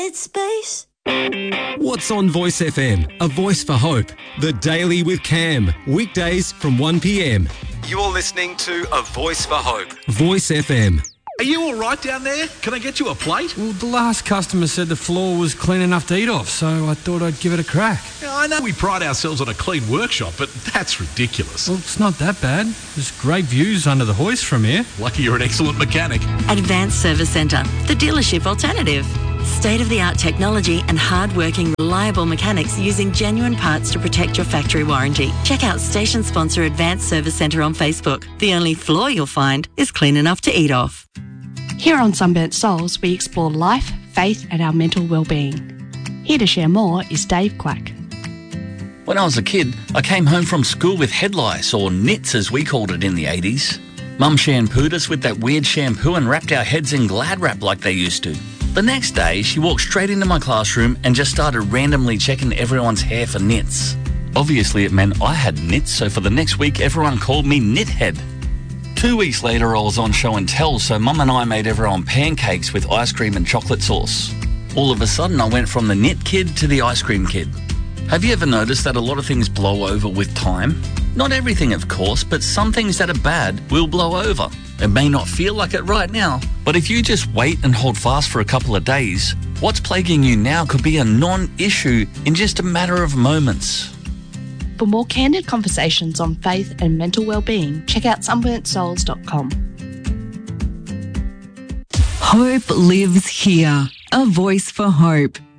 It's space. What's on Voice FM? A voice for hope. The Daily with Cam. Weekdays from 1 p.m. You're listening to A Voice for Hope. Voice FM. Are you all right down there? Can I get you a plate? Well, the last customer said the floor was clean enough to eat off, so I thought I'd give it a crack. Yeah, I know we pride ourselves on a clean workshop, but that's ridiculous. Well, it's not that bad. There's great views under the hoist from here. Lucky you're an excellent mechanic. Advanced Service Centre, the dealership alternative. State-of-the-art technology and hard-working, reliable mechanics using genuine parts to protect your factory warranty. Check out station sponsor Advanced Service Centre on Facebook. The only floor you'll find is clean enough to eat off. Here on Sunburnt Souls, we explore life, faith and our mental well-being. Here to share more is Dave Quack. When I was a kid, I came home from school with head lice, or nits as we called it in the 80s. Mum shampooed us with that weird shampoo and wrapped our heads in Glad Wrap like they used to. The next day, she walked straight into my classroom and just started randomly checking everyone's hair for nits. Obviously, it meant I had nits, so for the next week, everyone called me Nithead. 2 weeks later, I was on show and tell, so Mum and I made everyone pancakes with ice cream and chocolate sauce. All of a sudden, I went from the knit kid to the ice cream kid. Have you ever noticed that a lot of things blow over with time? Not everything, of course, but some things that are bad will blow over. It may not feel like it right now, but if you just wait and hold fast for a couple of days, what's plaguing you now could be a non-issue in just a matter of moments. For more candid conversations on faith and mental well-being, check out sunburntsouls.com. Hope lives here. A voice for hope.